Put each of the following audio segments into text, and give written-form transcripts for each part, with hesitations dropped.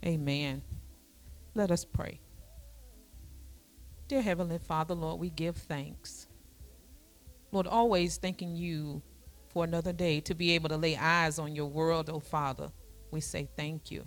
Amen. Let us pray. Dear Heavenly Father, Lord, we give thanks. Lord, always thanking you for another day to be able to lay eyes on your world, oh Father. We say thank you.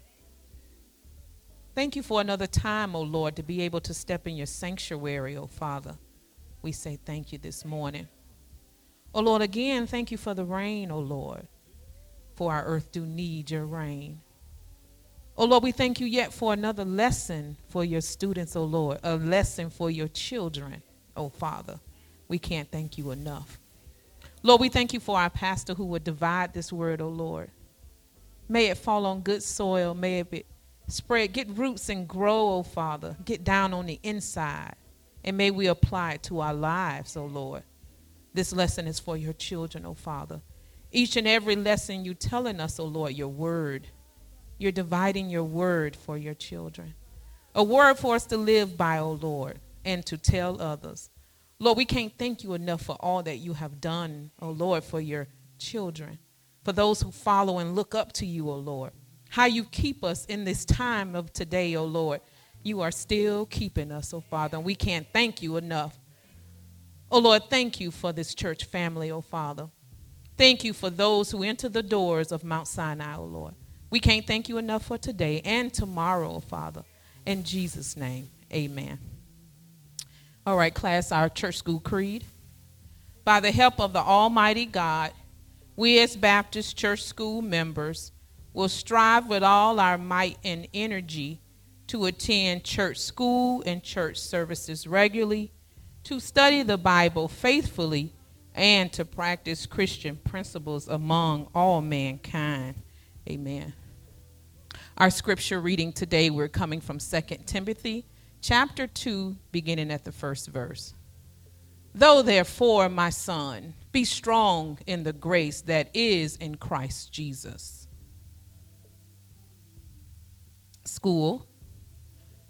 Thank you for another time, oh Lord, to be able to step in your sanctuary, oh Father. We say thank you this morning. Oh Lord, again, thank you for the rain, oh Lord, for our earth do need your rain. Oh Lord, we thank you yet for another lesson for your students, oh Lord, a lesson for your children, oh Father. We can't thank you enough. Lord, we thank you for our pastor who would divide this word, oh Lord. May it fall on good soil. May it be spread, get roots and grow, oh Father. Get down on the inside. And may we apply it to our lives, oh Lord. This lesson is for your children, oh Father. Each and every lesson you telling us, oh Lord, your word. You're dividing your word for your children. A word for us to live by, oh Lord, and to tell others. Lord, we can't thank you enough for all that you have done, oh Lord, for your children. For those who follow and look up to you, oh Lord. How you keep us in this time of today, oh Lord. You are still keeping us, oh Father, and we can't thank you enough. Oh Lord, thank you for this church family, oh Father. Thank you for those who enter the doors of Mount Sinai, oh Lord. We can't thank you enough for today and tomorrow, oh Father. In Jesus' name, amen. All right, class, our church school creed. By the help of the Almighty God, we as Baptist Church School members will strive with all our might and energy to attend church school and church services regularly, to study the Bible faithfully, and to practice Christian principles among all mankind. Amen. Our scripture reading today, we're coming from 2 Timothy chapter 2, beginning at the first verse. Though therefore, my son, be strong in the grace that is in Christ Jesus. School,